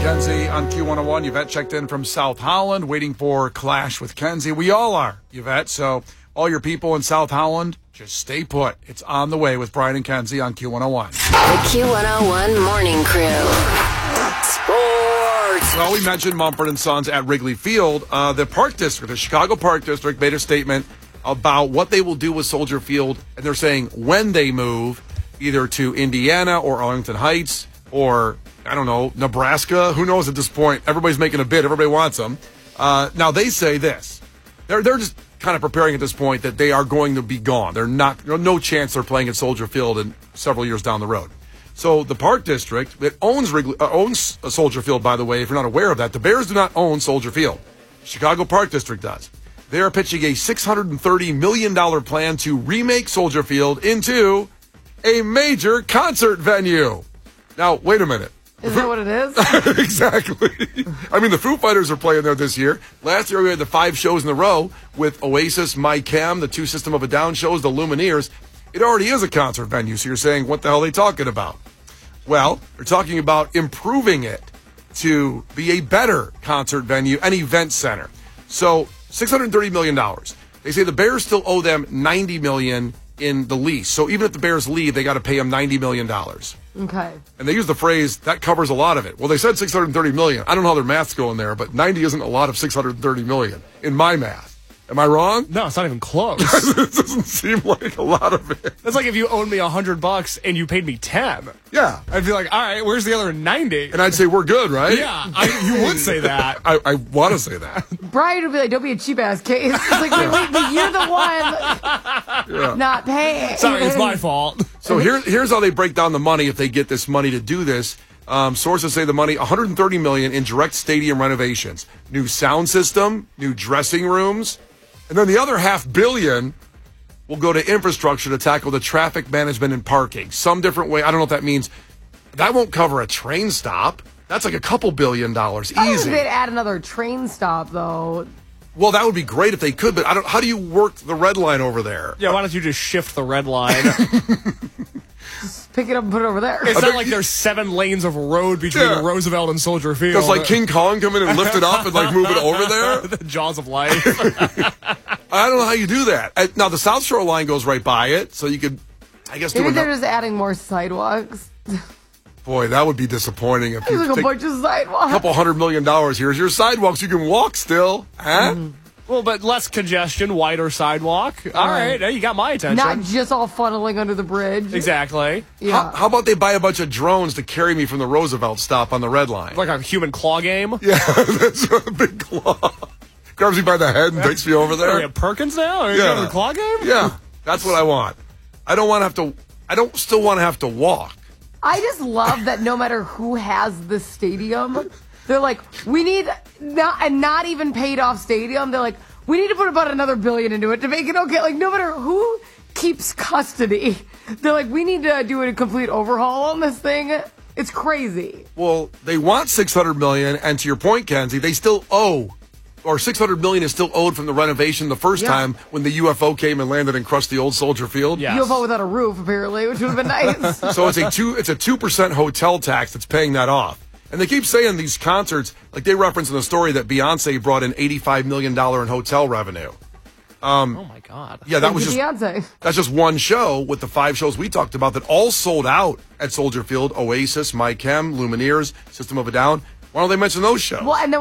Kenzie on Q101. Yvette checked in from South Holland, waiting for Clash with Kenzie. We all are, Yvette. So all your people in South Holland, just stay put. It's on the way with Brian and Kenzie on Q101. The Q101 Morning Crew. Sports. Well, we mentioned Mumford & Sons at Wrigley Field. The Park District, the Chicago Park District, made a statement about what they will do with Soldier Field. And they're saying when they move, either to Indiana or Arlington Heights or, I don't know, Nebraska. Who knows at this point? Everybody's making a bid. Everybody wants them. Now, they say this. They're just kind of preparing at this point that they are going to be gone. They're not, no chance they're playing at Soldier Field in several years down the road. So the Park District that owns Soldier Field, by the way, if you're not aware of that, the Bears do not own Soldier Field. Chicago Park District does. They are pitching a $630 million plan to remake Soldier Field into a major concert venue. Now, wait a minute. Is that what it is? Exactly. I mean, the Foo Fighters are playing there this year. Last year, we had the 5 shows in a row with Oasis, My Chem, the 2 System of a Down shows, the Lumineers. It already is a concert venue, so you're saying, what the hell are they talking about? Well, they're talking about improving it to be a better concert venue, an event center. So, $630 million. They say the Bears still owe them $90 million in the lease. So even if the Bears leave, they got to pay them $90 million. Okay. And they use the phrase, that covers a lot of it. Well, they said $630 million. I don't know how their math's going there, but 90 isn't a lot of $630 million in my math. Am I wrong? No, it's not even close. It doesn't seem like a lot of it. That's like if you owed me $100 and you paid me 10. Yeah. I'd be like, all right, where's the other 90? And I'd say, we're good, right? Yeah, you would say that. I want to say that. Brian would be like, don't be a cheap ass case. It's like, wait, but you're the one not paying. Sorry, it's my fault. So here's how they break down the money if they get this money to do this. Sources say the money, $130 million in direct stadium renovations, new sound system, new dressing rooms, and then the other $500 million will go to infrastructure to tackle the traffic management and parking. Some different way. I don't know what that means. That won't cover a train stop. That's like a couple $2 billion, easy. They'd add another train stop, though. Well, that would be great if they could, but how do you work the red line over there? Yeah, why don't you just shift the red line? Just pick it up and put it over there. It's not like there's 7 lanes of road between Roosevelt and Soldier Field. Does like King Kong come in and lift it up and like move it over there? The jaws of life. I don't know how you do that. Now, the South Shore line goes right by it, so you could, I guess, Maybe they're just adding more sidewalks. Boy, that would be disappointing if you There's like a bunch of sidewalks. a couple $100 million. Here's your sidewalks. You can walk still. Huh? Well, but less congestion, wider sidewalk. All right, you got my attention. Not just all funneling under the bridge. Exactly. Yeah. How about they buy a bunch of drones to carry me from the Roosevelt stop on the red line? Like a human claw game. Yeah, that's a big claw. Grabs me by the head and takes me over there. Are we at Perkins now? Are you going to the claw game? Yeah, that's what I want. I don't still want to have to walk. I just love that no matter who has the stadium, they're like, we need not even paid off stadium. They're like, we need to put about another $1 billion into it to make it okay. Like, no matter who keeps custody, they're like, we need to do a complete overhaul on this thing. It's crazy. Well, they want $600 million, and to your point, Kenzie, they still owe, or $600 million is still owed from the renovation the first time when the UFO came and landed and crushed the old Soldier Field. Yes. UFO without a roof, apparently, which would have been nice. So it's a 2% hotel tax that's paying that off. And they keep saying these concerts, like they reference in the story that Beyonce brought in $85 million in hotel revenue. Oh my God. Yeah, that was Beyonce. that's just one show with the 5 shows we talked about that all sold out at Soldier Field. Oasis, My Chem, Lumineers, System of a Down. Why don't they mention those shows? Well, and then